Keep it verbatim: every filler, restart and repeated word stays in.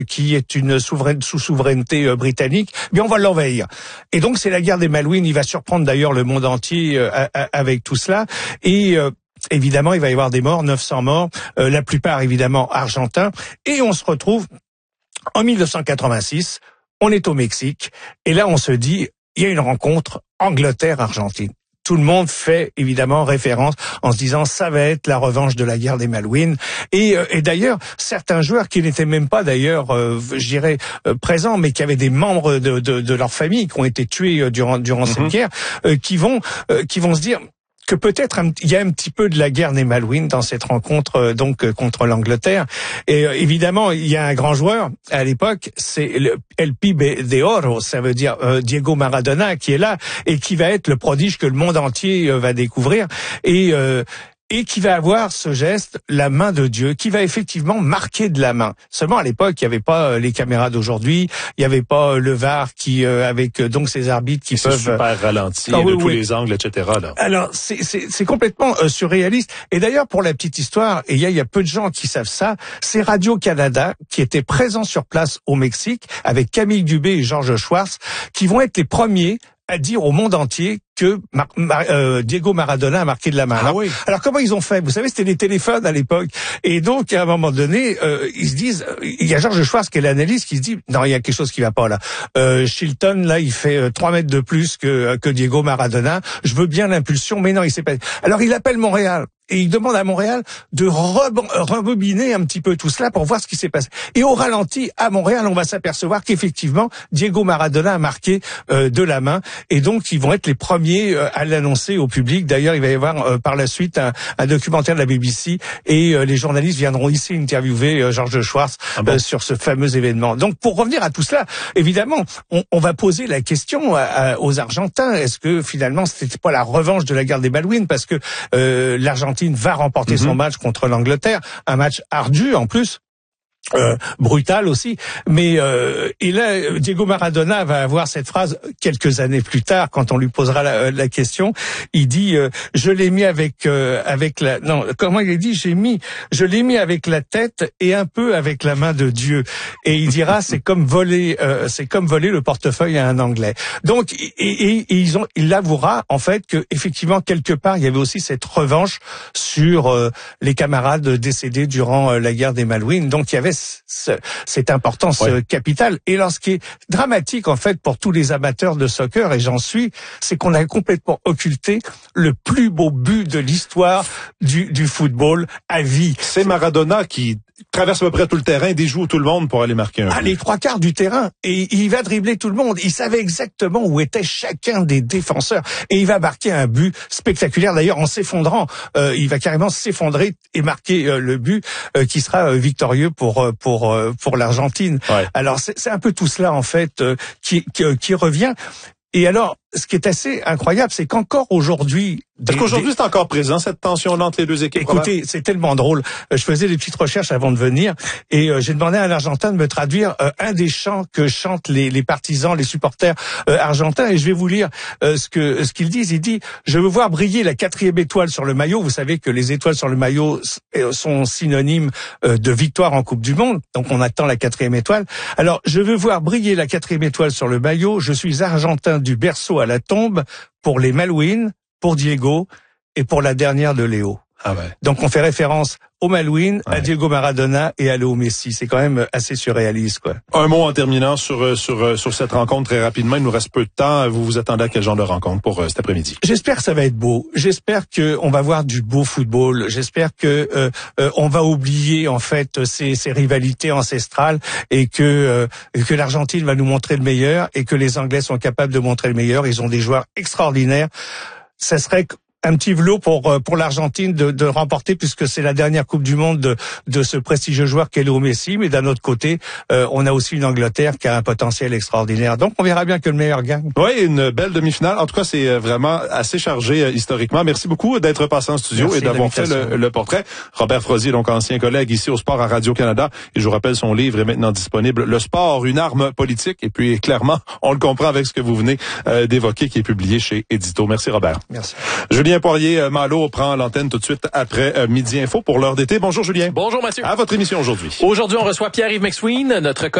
qui est une souveraine, sous-souveraineté euh, britannique, bien on va l'envahir. Et donc c'est la guerre des Malouines. Il va surprendre d'ailleurs le monde entier euh, a, a, avec tout cela. Et euh, évidemment, il va y avoir des morts, neuf cents morts, euh, la plupart évidemment argentins. Et on se retrouve en mille neuf cent quatre-vingt-six. On est au Mexique. Et là, on se dit, il y a une rencontre Angleterre-Argentine. Tout le monde fait évidemment référence en se disant ça va être la revanche de la guerre des Malouines. Et, euh, et d'ailleurs, certains joueurs qui n'étaient même pas d'ailleurs, euh, je dirais, euh, présents, mais qui avaient des membres de, de, de leur famille qui ont été tués euh, durant, durant mm-hmm. cette guerre, euh, qui vont, euh, qui vont se dire que peut-être il y a un petit peu de la guerre des Malouines dans cette rencontre euh, donc euh, contre l'Angleterre. Et euh, évidemment, il y a un grand joueur à l'époque, c'est le El Pibe de Oro, ça veut dire euh, Diego Maradona, qui est là et qui va être le prodige que le monde entier euh, va découvrir. Et euh, et qui va avoir ce geste, la main de Dieu, qui va effectivement marquer de la main. Seulement à l'époque, il n'y avait pas les caméras d'aujourd'hui, il n'y avait pas le V A R qui, euh, avec donc ces arbitres qui c'est peuvent... C'est super ralenti, ah, de oui, tous oui. les angles, et cetera. Là. Alors, c'est, c'est, c'est complètement euh, surréaliste. Et d'ailleurs, pour la petite histoire, et il y a, y a peu de gens qui savent ça, c'est Radio-Canada qui était présent sur place au Mexique, avec Camille Dubé et Georges Schwartz, qui vont être les premiers à dire au monde entier que Mar- Mar- euh, Diego Maradona a marqué de la main. Ah alors, oui. alors comment ils ont fait? Vous savez, c'était les téléphones à l'époque. Et donc, à un moment donné, euh, ils se disent, il y a Georges Schwartz qui est l'analyste qui se dit, non, il y a quelque chose qui va pas là. Euh, Chilton, là, il fait euh, trois mètres de plus que, que Diego Maradona. Je veux bien l'impulsion, mais non, il s'est pas... Alors, il appelle Montréal. Et il demande à Montréal de reb- rebobiner un petit peu tout cela pour voir ce qui s'est passé. Et au ralenti, à Montréal, on va s'apercevoir qu'effectivement, Diego Maradona a marqué euh, de la main. Et donc, ils vont être les premiers euh, à l'annoncer au public. D'ailleurs, il va y avoir euh, par la suite un, un documentaire de la B B C. Et euh, les journalistes viendront ici interviewer euh, Georges Schwartz ah bon euh, sur ce fameux événement. Donc, pour revenir à tout cela, évidemment, on, on va poser la question à, à, aux Argentins. Est-ce que finalement, c'était pas la revanche de la guerre des Malouines? Parce que euh, l'Argentine va remporter mm-hmm. son match contre l'Angleterre, un match ardu en plus. Euh, brutal aussi, mais euh, et là Diego Maradona va avoir cette phrase quelques années plus tard quand on lui posera la, la question. Il dit euh, je l'ai mis avec euh, avec la non comment il a dit j'ai mis je l'ai mis avec la tête et un peu avec la main de Dieu. Et il dira c'est comme voler euh, c'est comme voler le portefeuille à un Anglais. Donc et, et, et ils ont il avouera en fait que effectivement quelque part il y avait aussi cette revanche sur euh, les camarades décédés durant euh, la guerre des Malouines. Donc il y avait cette importance ouais. capitale. Et alors, ce qui est dramatique, en fait, pour tous les amateurs de soccer, et j'en suis, c'est qu'on a complètement occulté le plus beau but de l'histoire du, du football à vie. C'est Maradona qui traverse à peu près tout le terrain, déjoue tout le monde pour aller marquer un but. Ah, les trois quarts du terrain. Et il va dribbler tout le monde. Il savait exactement où était chacun des défenseurs. Et il va marquer un but spectaculaire. D'ailleurs, en s'effondrant, euh, il va carrément s'effondrer et marquer euh, le but euh, qui sera euh, victorieux pour euh, pour euh, pour l'Argentine. Ouais. Alors, c'est, c'est un peu tout cela, en fait, euh, qui, qui, qui revient. Et alors, ce qui est assez incroyable, c'est qu'encore aujourd'hui... Parce qu'aujourd'hui, des... c'est encore présent, cette tension-là entre les deux équipes. Écoutez, probablement. C'est tellement drôle. Je faisais des petites recherches avant de venir et euh, j'ai demandé à un Argentin de me traduire euh, un des chants que chantent les, les partisans, les supporters euh, argentins. Et je vais vous lire euh, ce que ce qu'ils disent. Il dit « Je veux voir briller la quatrième étoile sur le maillot ». Vous savez que les étoiles sur le maillot sont synonymes euh, de victoire en Coupe du Monde. Donc, on attend la quatrième étoile. Alors, je veux voir briller la quatrième étoile sur le maillot. Je suis argentin du berceau à la tombe pour les Malouines, pour Diego et pour la dernière de Léo. Ah ouais. Donc on fait référence aux Malouines, ouais. à Diego Maradona et à Léo Messi. C'est quand même assez surréaliste, quoi. Un mot en terminant sur sur sur cette rencontre très rapidement. Il nous reste peu de temps. Vous vous attendez à quel genre de rencontre pour euh, cet après-midi? J'espère que ça va être beau. J'espère que on va voir du beau football. J'espère que euh, euh, on va oublier en fait ces, ces rivalités ancestrales et que euh, que l'Argentine va nous montrer le meilleur et que les Anglais sont capables de montrer le meilleur. Ils ont des joueurs extraordinaires. Ça serait un petit velours pour pour l'Argentine de, de remporter puisque c'est la dernière Coupe du Monde de, de ce prestigieux joueur qu'est Léo Messi. Mais d'un autre côté, euh, on a aussi une Angleterre qui a un potentiel extraordinaire. Donc on verra bien que le meilleur gagne. Oui, une belle demi-finale. En tout cas, c'est vraiment assez chargé euh, historiquement. Merci beaucoup d'être passé en studio Merci et d'avoir fait le, le portrait. Robert Frozier, donc ancien collègue ici au Sport à Radio-Canada. Et je vous rappelle, son livre est maintenant disponible. Le sport, une arme politique. Et puis clairement, on le comprend avec ce que vous venez euh, d'évoquer qui est publié chez Édito. Merci Robert. Merci. Julien Julien Poirier-Malo prend l'antenne tout de suite après euh, Midi Info pour l'heure d'été. Bonjour Julien. Bonjour Mathieu. À votre émission aujourd'hui. Aujourd'hui, on reçoit Pierre-Yves McSween, notre